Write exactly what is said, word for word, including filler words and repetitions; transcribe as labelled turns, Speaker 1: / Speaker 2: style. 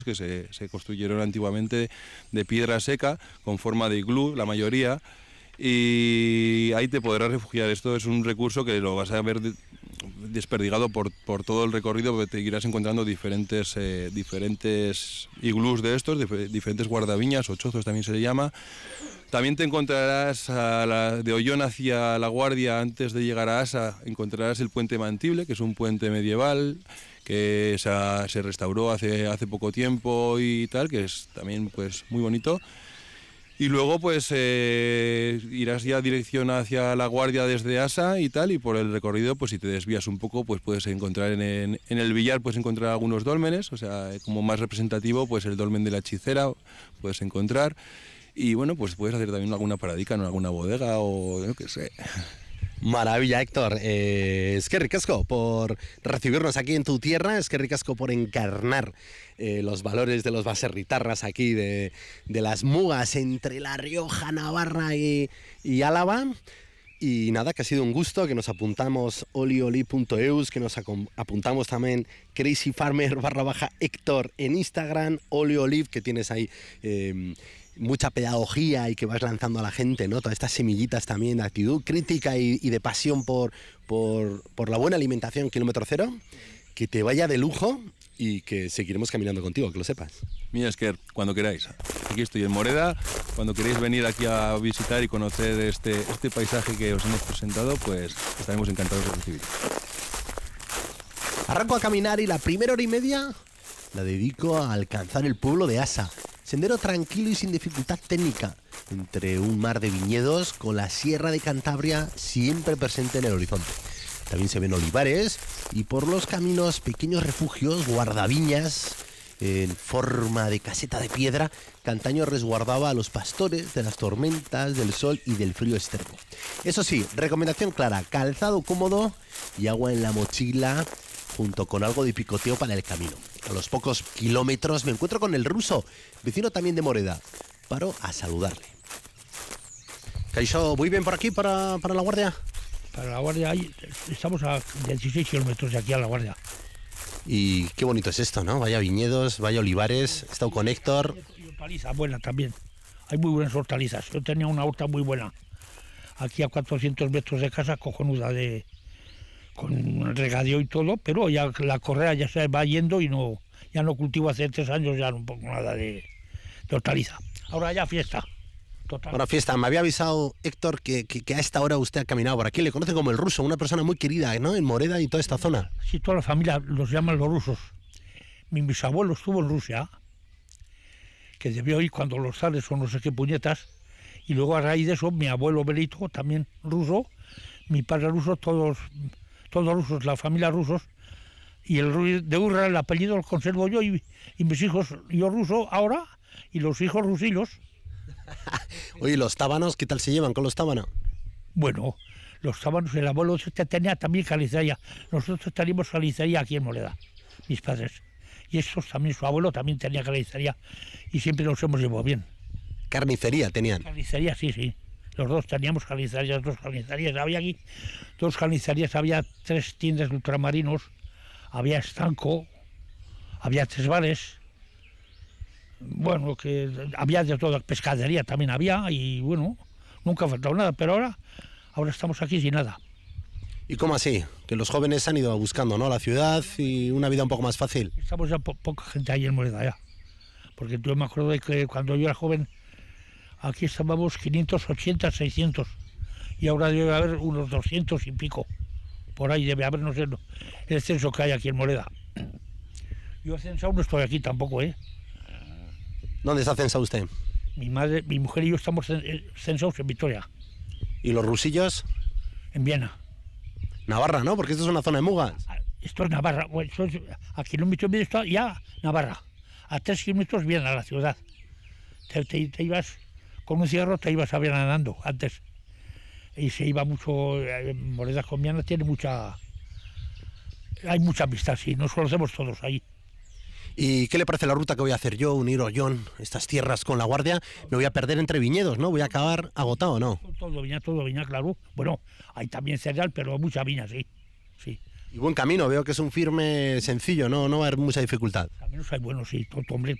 Speaker 1: que se, se construyeron antiguamente de piedra seca, con forma de iglú, la mayoría, y ahí te podrás refugiar. Esto es un recurso que lo vas a ver desperdigado por, por todo el recorrido, porque te irás encontrando diferentes, eh, diferentes iglús de estos, dif diferentes guardaviñas o chozos también se le llama. También te encontrarás a la, de Ollón hacia La Guardia, antes de llegar a Asa, encontrarás el puente Mantible, que es un puente medieval que se, se restauró hace, hace poco tiempo y tal, que es también pues muy bonito. Y luego pues eh, irás ya dirección hacia La Guardia desde Asa y tal, y por el recorrido pues si te desvías un poco pues puedes encontrar en, en, en el Villar puedes encontrar algunos dólmenes, o sea, como más representativo pues el dolmen de la Hechicera puedes encontrar, y bueno, pues puedes hacer también alguna paradica en alguna bodega o yo qué sé.
Speaker 2: Maravilla, Héctor. Eh, es que ricasco por recibirnos aquí en tu tierra, es que ricasco por encarnar eh, los valores de los baserritarras aquí, de, de las mugas entre La Rioja, Navarra y, y Álava. Y nada, que ha sido un gusto, que nos apuntamos olioli punto eus, que nos apuntamos también Crazy Farmer barra baja Héctor en Instagram, Oliolive, que tienes ahí eh, mucha pedagogía y que vas lanzando a la gente, ¿no? Todas estas semillitas también de actitud crítica y, y de pasión por, por, por la buena alimentación kilómetro cero. Que te vaya de lujo y que seguiremos caminando contigo, que lo sepas.
Speaker 1: Mira, es que cuando queráis. Aquí estoy en Moreda. Cuando queréis venir aquí a visitar y conocer este, este paisaje que os hemos presentado, pues estaremos encantados de recibir.
Speaker 2: Arranco a caminar y la primera hora y media la dedico a alcanzar el pueblo de Asa. Sendero tranquilo y sin dificultad técnica, entre un mar de viñedos con la Sierra de Cantabria siempre presente en el horizonte. También se ven olivares y por los caminos pequeños refugios, guardaviñas en forma de caseta de piedra que antaño resguardaba a los pastores de las tormentas, del sol y del frío extremo. Eso sí, recomendación clara, calzado cómodo y agua en la mochila, junto con algo de picoteo para el camino. A los pocos kilómetros me encuentro con el ruso, vecino también de Moreda. Paro a saludarle. Caixo, ¿muy bien por aquí para, para La Guardia?
Speaker 3: Para La Guardia, estamos a dieciséis kilómetros de aquí a La Guardia.
Speaker 2: Y qué bonito es esto, ¿no? Vaya viñedos, vaya olivares. He estado con Héctor.
Speaker 3: Y hortaliza buena también. Hay muy buenas hortalizas. Yo tenía una horta muy buena. Aquí a cuatrocientos metros de casa, cojonuda, de, con regadío y todo, pero ya la correa ya se va yendo y no, ya no cultivo hace tres años, ya no pongo nada de, de hortaliza. Ahora ya fiesta. Total.
Speaker 2: Ahora fiesta. Me había avisado Héctor que, que, que a esta hora usted ha caminado por aquí. Le conocen como el ruso, una persona muy querida, ¿no? En Moreda y toda esta zona.
Speaker 3: Sí, toda la familia los llaman los rusos. Mi bisabuelo estuvo en Rusia, que debió ir cuando los zares o no sé qué puñetas, y luego a raíz de eso mi abuelo Benito, también ruso, mi padre ruso, todos, todos rusos, la familia rusos, y el de Urra, el apellido lo conservo yo y, y mis hijos, yo ruso ahora, y los hijos rusillos.
Speaker 2: Oye, ¿los tábanos qué tal se llevan con los tábanos?
Speaker 3: Bueno, los tábanos, el abuelo este tenía también carnicería. Nosotros teníamos carnicería aquí en Moreda, mis padres. Y estos también, su abuelo también tenía carnicería. Y siempre nos hemos llevado bien.
Speaker 2: ¿Carnicería tenían?
Speaker 3: Carnicería, sí, sí. Los dos teníamos carnicerías, dos carnicerías. Había aquí dos carnicerías, había tres tiendas de ultramarinos, había estanco, había tres bares. Bueno, que había de todo, pescadería también había, y bueno, nunca ha faltado nada, pero ahora, ahora estamos aquí sin nada.
Speaker 2: ¿Y cómo así? Que los jóvenes han ido buscando, ¿no?, la ciudad y una vida un poco más fácil.
Speaker 3: Estamos ya po poca gente ahí en Moreda ya, porque yo me acuerdo de que cuando yo era joven, aquí estábamos quinientos ochenta, seiscientos, y ahora debe haber unos doscientos y pico, por ahí debe haber, no sé, el censo que hay aquí en Moreda. Yo censado no estoy aquí tampoco, ¿eh?
Speaker 2: ¿Dónde está censado usted?
Speaker 3: Mi madre, mi mujer y yo estamos censados en Vitoria.
Speaker 2: ¿Y los rusillos?
Speaker 3: En Viena.
Speaker 2: Navarra, ¿no? Porque esto es una zona de mugas.
Speaker 3: Esto es Navarra. Bueno, esto es, a kilómetros y medio está ya Navarra. A tres kilómetros Viena, la ciudad. Te, te, te ibas con un cigarro, te ibas a Viena andando antes. Y se iba mucho. En Moreda con Viena tiene mucha. Hay mucha amistad, sí. Nos conocemos todos ahí.
Speaker 2: ¿Y qué le parece la ruta que voy a hacer yo? Unir Ollón, estas tierras con La Guardia. Me voy a perder entre viñedos, ¿no? Voy a acabar agotado, ¿no?
Speaker 3: Todo viña, todo viña, claro. Bueno, hay también cereal, pero mucha viña, sí. Sí.
Speaker 2: Y buen camino, veo que es un firme sencillo, no, no va a haber mucha dificultad.
Speaker 3: Caminos hay buenos, sí, todo, hombre,